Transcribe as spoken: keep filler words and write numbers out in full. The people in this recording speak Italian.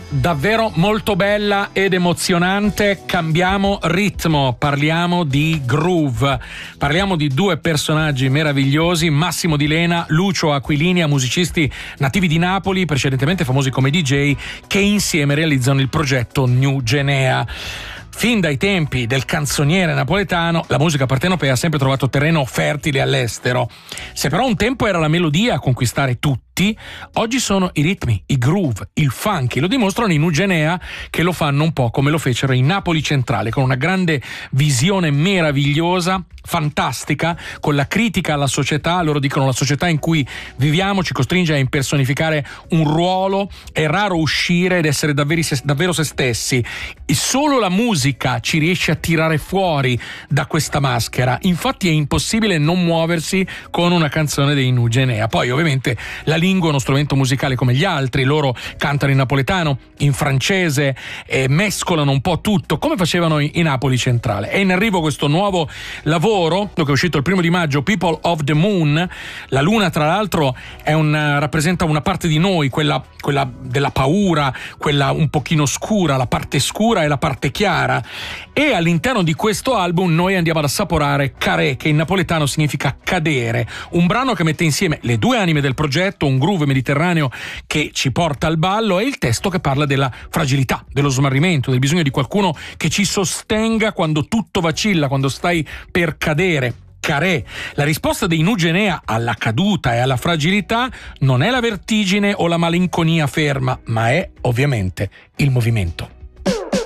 Davvero molto bella ed emozionante. Cambiamo ritmo, parliamo di groove, parliamo di due personaggi meravigliosi, Massimo Di Lena, Lucio Aquilinia, musicisti nativi di Napoli, precedentemente famosi come D J, che insieme realizzano il progetto New Genea. Fin dai tempi del canzoniere napoletano, la musica partenopea ha sempre trovato terreno fertile all'estero. Se però un tempo era la melodia a conquistare tutti, oggi sono i ritmi, i groove, il funky. Lo dimostrano i New Genea, che lo fanno un po' come lo fecero in Napoli Centrale, con una grande visione meravigliosa, fantastica, con la critica alla società. Loro dicono: la società in cui viviamo ci costringe a impersonificare un ruolo, è raro uscire ed essere davvero se, davvero se stessi. E solo la musica ci riesce a tirare fuori da questa maschera. Infatti è impossibile non muoversi con una canzone dei New Genea. Poi ovviamente la lingua è uno strumento musicale come gli altri, loro cantano in napoletano, in francese, e mescolano un po' tutto come facevano in Napoli Centrale. È in arrivo questo nuovo lavoro che è uscito il primo di maggio, People of the Moon. La luna, tra l'altro, è un, rappresenta una parte di noi, quella, quella della paura, quella un pochino scura, la parte scura e la parte chiara. E all'interno di questo album noi andiamo ad assaporare Caré, che in napoletano significa cadere, un brano che mette insieme le due anime del progetto, un groove mediterraneo che ci porta al ballo, e il testo che parla della fragilità, dello smarrimento, del bisogno di qualcuno che ci sostenga quando tutto vacilla, quando stai per cadere. Caré. La risposta dei New Genea alla caduta e alla fragilità non è la vertigine o la malinconia ferma, ma è ovviamente il movimento.